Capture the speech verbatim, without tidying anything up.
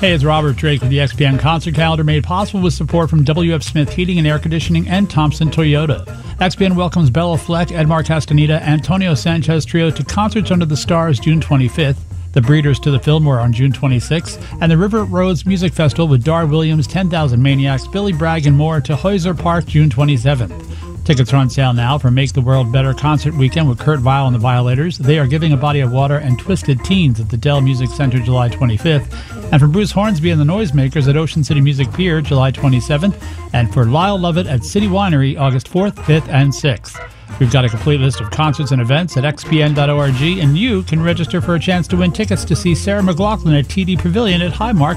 Hey, it's Robert Drake with the X P N Concert Calendar, made possible with support from W F Smith Heating and Air Conditioning and Thompson Toyota. X P N welcomes Bella Fleck, Edmar Castaneda, Antonio Sanchez Trio to Concerts Under the Stars June twenty-fifth, The Breeders to the Fillmore on June twenty-sixth, and the River Roads Music Festival with Dar Williams, ten thousand Maniacs, Billy Bragg, and more to Hoyser Park June twenty-seventh. Tickets are on sale now for Make the World Better Concert Weekend with Kurt Vile and the Violators. They Are Giving a Body of Water and Twisted Teens at the Dell Music Center July twenty-fifth. And for Bruce Hornsby and the Noisemakers at Ocean City Music Pier July twenty-seventh. And for Lyle Lovett at City Winery August fourth, fifth, and sixth. We've got a complete list of concerts and events at x p n dot org, and you can register for a chance to win tickets to see Sarah McLachlan at T D Pavilion at Highmark